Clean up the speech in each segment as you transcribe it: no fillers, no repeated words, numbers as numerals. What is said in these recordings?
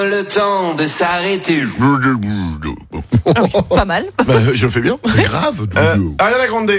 Le temps de s'arrêter. Ah oui, pas mal. Je le fais bien. Grave. Ariana Grande.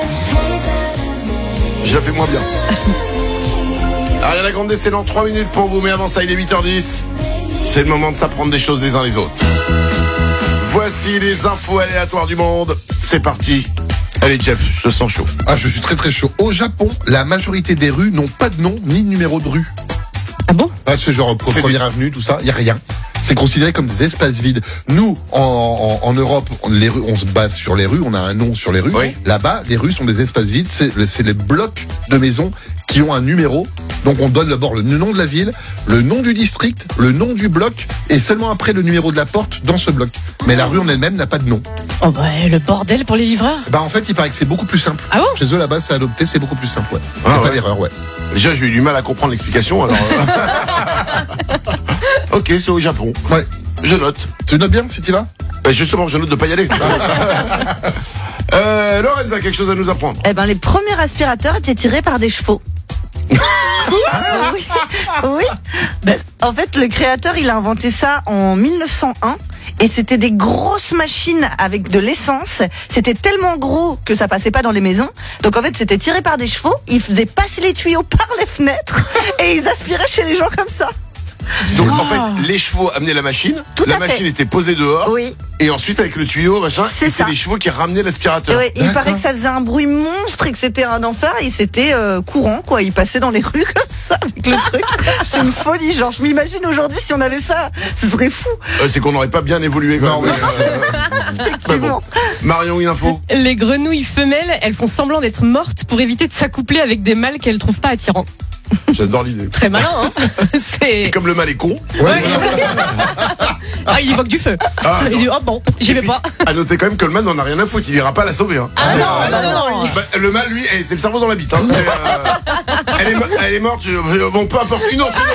Je la fais moins bien. Ariana Grande, c'est dans 3 minutes pour vous, mais avant ça, il est 8h10. C'est le moment de s'apprendre des choses les uns les autres. Voici les infos aléatoires du monde. C'est parti. Allez Jeff, je te sens chaud. Ah, je suis très très chaud. Au Japon, la majorité des rues n'ont pas de nom ni de numéro de rue. Ah bon? C'est genre première avenue, tout ça, il y a rien. C'est considéré comme des espaces vides. Nous, en Europe, les rues, on se base sur les rues, on a un nom sur les rues. Oui. Là-bas, les rues sont des espaces vides, c'est les blocs de maisons qui ont un numéro. Donc on donne d'abord le nom de la ville, le nom du district, le nom du bloc, et seulement après le numéro de la porte dans ce bloc. Mais la rue en elle-même n'a pas de nom. Oh bah, le bordel pour les livreurs. Bah en fait, il paraît que c'est beaucoup plus simple. Ah bon? Chez eux, là-bas, c'est adopté, c'est beaucoup plus simple, ouais. Ah, Pas ouais. d'erreur, ouais. Déjà, j'ai eu du mal à comprendre l'explication, alors... Ok, c'est au Japon. Ouais. Je note. Tu notes bien si tu vas? Justement, je note de pas y aller. Lorenza a quelque chose à nous apprendre. Eh ben, les premiers aspirateurs étaient tirés par des chevaux. Oui. Ben, en fait, le créateur, il a inventé ça en 1901. Et c'était des grosses machines avec de l'essence. C'était tellement gros que ça passait pas dans les maisons. Donc en fait, c'était tiré par des chevaux. Ils faisaient passer les tuyaux par les fenêtres et ils aspiraient chez les gens comme ça. Donc en fait, les chevaux amenaient la machine. Tout la à fait. machine était posée dehors. Oui. Et ensuite, avec le tuyau, machin, C'est c'était ça. les chevaux qui ramenaient l'aspirateur. Ouais, il paraît que ça faisait un bruit monstre et que c'était un enfer et c'était courant quoi. Ils passaient dans les rues comme ça avec le truc. C'est une folie. Genre, je m'imagine aujourd'hui si on avait ça, ce serait fou. C'est qu'on n'aurait pas bien évolué quand Non, même. oui. Mais bon. Marion, une info. Les grenouilles femelles, elles font semblant d'être mortes pour éviter de s'accoupler avec des mâles qu'elles trouvent pas attirants. J'adore l'idée. Très malin, hein? C'est... Comme le mal est con. Ouais. Ah, il évoque du feu. Ah, Il dit, oh bon, j'y vais pas. À noter quand même que le mal n'en a rien à foutre. Il ira pas la sauver. Hein. Ah C'est, non. bah, le mal, lui, c'est le cerveau dans la bite. Hein. Elle est morte. Bon, peu importe. Une autre.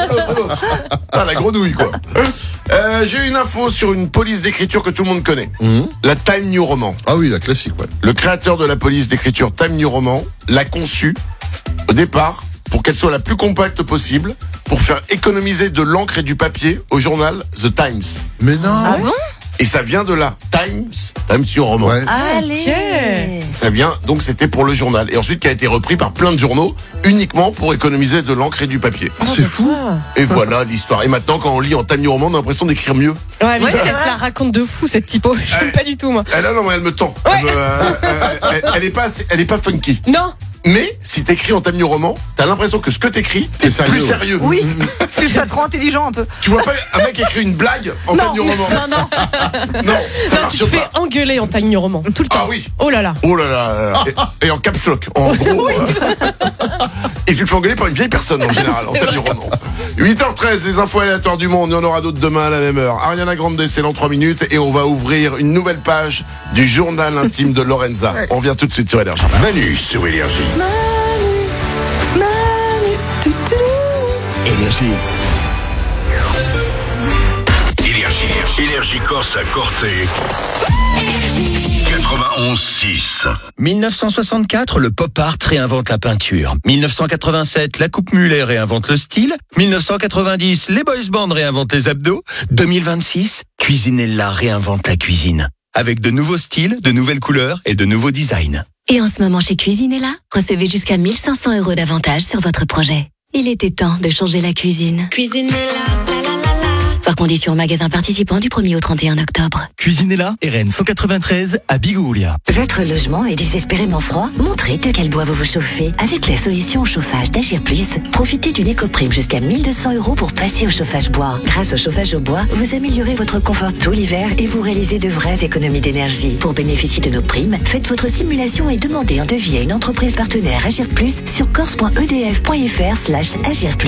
Ah, la grenouille, quoi. J'ai une info sur une police d'écriture que tout le monde connaît. La Time New Roman. Ah oui, la classique, ouais. Le créateur de la police d'écriture Time New Roman l'a conçue au départ pour qu'elle soit la plus compacte possible, pour faire économiser de l'encre et du papier au journal The Times. Mais non. Ah bon? Et ça vient de là, Times New Roman. Ouais. Allez. Ça vient, donc c'était pour le journal. Et ensuite qui a été repris par plein de journaux, uniquement pour économiser de l'encre et du papier. Ah, c'est fou. Et voilà l'histoire. Et maintenant, quand on lit en Time New Roman, on a l'impression d'écrire mieux. Ouais, mais Ouais, c'est elle se vrai. la raconte de fou, cette typo. J'aime pas du tout, moi. Non, mais elle me tend. Elle est pas funky. Non. Mais si t'écris en Time New Roman, t'as l'impression que ce que t'écris, c'est C'est plus sérieux. sérieux. Oui. C'est ça, trop intelligent un peu. Tu vois pas un mec écrit une blague en Time New Roman? Non. Non, ça Non, tu marche te fais pas. engueuler en Time New Roman, tout le temps. Ah oui. Oh là là. Oh là là. Et en caps lock, en gros. Et tu te fais engueuler par une vieille personne en général, en Time New Roman. 8h13, les infos aléatoires du monde. Il y en aura d'autres demain à la même heure. Ariana Grande, c'est dans 3 minutes. Et on va ouvrir une nouvelle page du journal intime de Lorenza. On vient tout de suite sur Énergie. Manu sur Énergie. Énergie. Énergie Corse à Corté. 91.6. 1964, le pop art réinvente la peinture. 1987, la coupe mulet réinvente le style. 1990, les boys bands réinventent les abdos. 2026, Cuisinella réinvente la cuisine. Avec de nouveaux styles, de nouvelles couleurs et de nouveaux designs. Et en ce moment chez Cuisinella, recevez jusqu'à 1 500 € d'avantages sur votre projet. Il était temps de changer la cuisine. Cuisinella, la la la la. Voir conditions au magasin participant du 1er au 31 octobre. Cuisinella, RN 193 à Bigoulia. Votre logement est désespérément froid? Montrez de quel bois vous vous chauffez. Avec la solution au chauffage d'Agir Plus, profitez d'une éco-prime jusqu'à 1 200 € pour passer au chauffage bois. Grâce au chauffage au bois, vous améliorez votre confort tout l'hiver et vous réalisez de vraies économies d'énergie. Pour bénéficier de nos primes, faites votre simulation et demandez un devis à une entreprise partenaire Agir Plus sur corse.edf.fr/agirplus.